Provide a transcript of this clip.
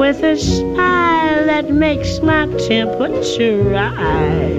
with a smile that makes my temperature rise.